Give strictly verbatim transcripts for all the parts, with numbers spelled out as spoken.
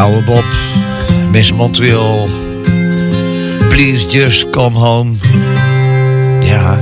Douwe Bob, Miss Montreal, Please Just Come Home. Ja,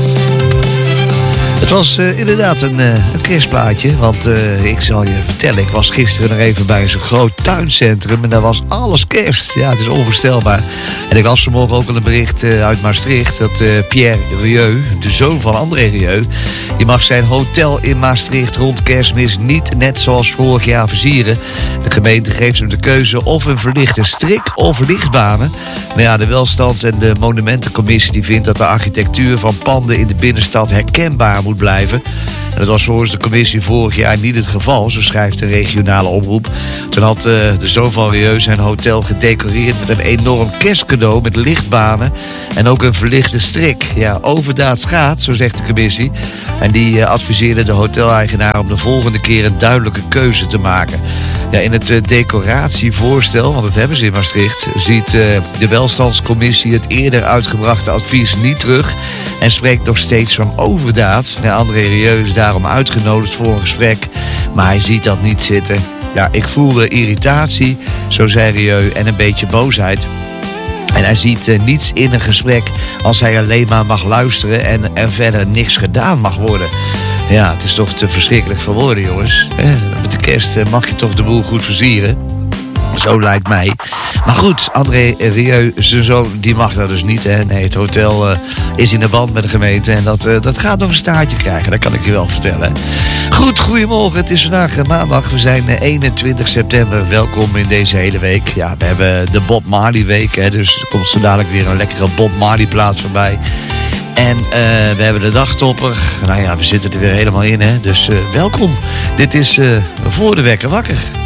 het was uh, inderdaad een, uh, een kerstplaatje. Want uh, ik zal je vertellen, ik was gisteren nog even bij zo'n groot tuincentrum en daar was alles kerst. Ja, het is onvoorstelbaar. En ik las vanmorgen ook al een bericht uh, uit Maastricht dat uh, Pierre Rieu, de zoon van André Rieu, die mag zijn hotel in Maastricht rond Kerstmis niet net zoals vorig jaar versieren. De gemeente geeft hem de keuze of een verlichte strik of lichtbanen. Maar ja, de Welstands- en de Monumentencommissie die vindt dat de architectuur van panden in de binnenstad herkenbaar moet blijven. En dat was volgens de commissie vorig jaar niet het geval, zo schrijft de regionale omroep. Toen had uh, de zoon van Rieu zijn hotel gedecoreerd met een enorm kerstcadeau met lichtbanen en ook een verlichte strik. Ja, overdaad schaadt, zo zegt de commissie. En die uh, adviseerde de hoteleigenaar om de volgende keer een duidelijke keuze te maken. Ja, in het uh, decoratievoorstel, want dat hebben ze in Maastricht, ziet uh, de Welstandscommissie het eerder uitgebrachte advies niet terug en spreekt nog steeds van overdaad. Ja, André Rieu is daarom uitgenodigd voor een gesprek, maar hij ziet dat niet zitten. Ja, ik voelde irritatie, zo zei Rieu, en een beetje boosheid. En hij ziet uh, niets in een gesprek als hij alleen maar mag luisteren en er verder niks gedaan mag worden. Ja, het is toch te verschrikkelijk voor woorden, jongens. Eh, met de kerst uh, mag je toch de boel goed versieren. Zo lijkt mij. Maar goed, André Rieu, zijn zoon, die mag dat dus niet. Hè? Nee, het hotel uh, is in de band met de gemeente. En dat, uh, dat gaat nog een staartje krijgen, dat kan ik je wel vertellen. Goed, goedemorgen. Het is vandaag uh, maandag. We zijn uh, eenentwintig september. Welkom in deze hele week. Ja, we hebben de Bob Marley week. Hè? Dus er komt zo dadelijk weer een lekkere Bob Marley plaat voorbij. En uh, we hebben de dagtopper. Nou ja, we zitten er weer helemaal in, hè. Dus uh, welkom. Dit is uh, Voor de Wekker Wakker.